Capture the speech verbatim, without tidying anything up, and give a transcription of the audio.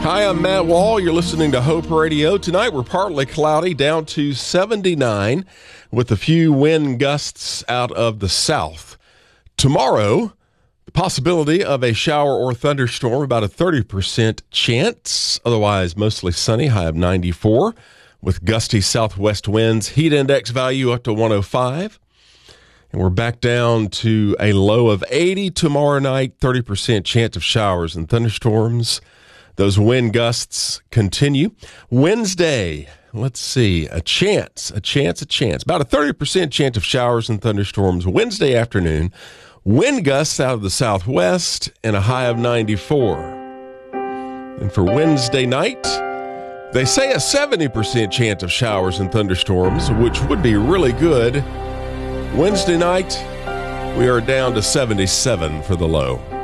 Hi, I'm Matt Wall. You're listening to Hope Radio. Tonight we're partly cloudy, down to seventy-nine, with a few wind gusts out of the south. Tomorrow, the possibility of a shower or thunderstorm, about a thirty percent chance. Otherwise, mostly sunny, high of ninety-four, with gusty southwest winds. Heat index value up to one oh five. And we're back down to a low of eighty tomorrow night, thirty percent chance of showers and thunderstorms. Those wind gusts continue. Wednesday, let's see, a chance, a chance, a chance. About a thirty percent chance of showers and thunderstorms Wednesday afternoon. Wind gusts out of the southwest and a high of ninety-four. And for Wednesday night, they say a seventy percent chance of showers and thunderstorms, which would be really good. Wednesday night, we are down to seventy-seven for the low.